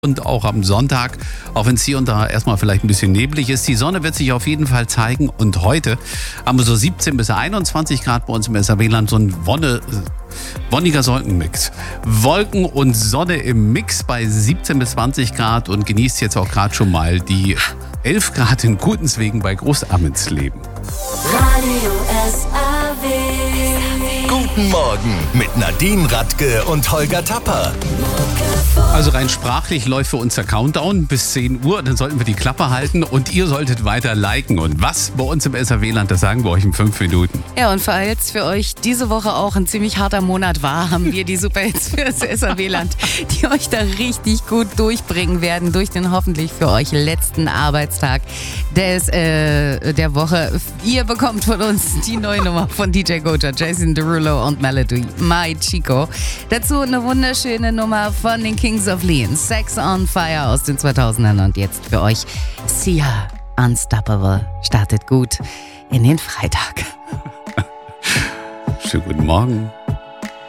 Und auch am Sonntag, auch wenn es hier und da erstmal vielleicht ein bisschen neblig ist. Die Sonne wird sich auf jeden Fall zeigen. Und heute haben wir so 17 bis 21 Grad bei uns im SRW-Land. So ein wonniger Wolkenmix. Wolken und Sonne im Mix bei 17 bis 20 Grad. Und genießt jetzt auch gerade schon mal die 11 Grad in Gutenswegen bei Großammensleben. Radio SRW. Guten Morgen mit Nadine Radke und Holger Tapper. Also rein sprachlich läuft für uns der Countdown bis 10 Uhr. Dann sollten wir die Klappe halten und ihr solltet weiter liken. Und was bei uns im SRW-Land, das sagen wir euch in 5 Minuten. Ja, und falls für euch diese Woche auch ein ziemlich harter Monat war, haben wir die Superhits für das SRW-Land, die euch da richtig gut durchbringen werden durch den hoffentlich für euch letzten Arbeitstag der Woche. Ihr bekommt von uns die neue Nummer von DJ Goja, Jason Derulo und Melody, My Chico. Dazu eine wunderschöne Nummer von den Kings of Leon, Sex on Fire aus den 2000ern. Und jetzt für euch Sia, Unstoppable. Startet gut in den Freitag. Schönen guten Morgen.